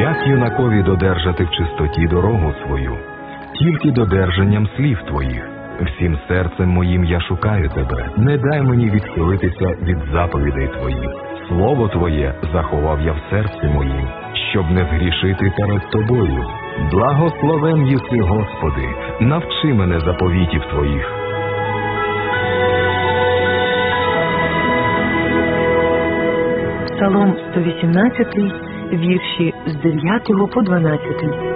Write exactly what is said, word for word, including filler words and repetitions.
Як юнакові додержати в чистоті дорогу свою? Тільки додержанням слів твоїх. Всім серцем моїм я шукаю тебе. Не дай мені відхилитися від заповідей твоїх. Слово твоє заховав я в серці моїм, щоб не згрішити перед тобою. Благословен єси, Господи, навчи мене заповітів твоїх. Псалом сто вісімнадцятий, вірші з дев'ятого по дванадцятий.